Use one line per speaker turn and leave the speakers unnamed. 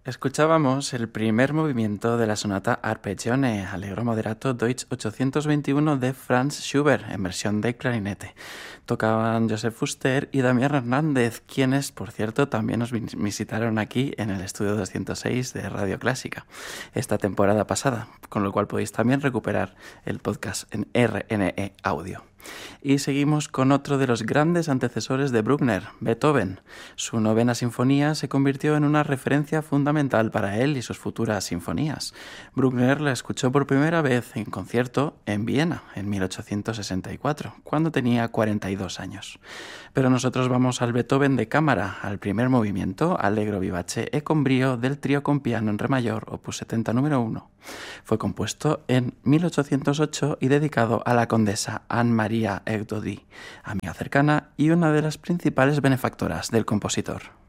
Escuchábamos el primer movimiento de la sonata Arpeggione, Allegro moderato Deutsch 821 de Franz Schubert, en versión de clarinete. Tocaban Joseph Fuster y Damián Hernández, quienes, por cierto, también nos visitaron aquí en el estudio 206 de Radio Clásica esta temporada pasada, con lo cual podéis también recuperar el podcast en RNE Audio. Y seguimos con otro de los grandes antecesores de Bruckner, Beethoven. Su novena sinfonía se convirtió en una referencia fundamental para él y sus futuras sinfonías. Bruckner la escuchó por primera vez en concierto en Viena en 1864, cuando tenía 42 años. Pero nosotros vamos al Beethoven de cámara, al primer movimiento, Allegro vivace e con brío del trío con piano en re mayor, opus 70 número 1. Fue compuesto en 1808 y dedicado a la condesa Anne-Marie Egdodi, amiga cercana y una de las principales benefactoras del compositor.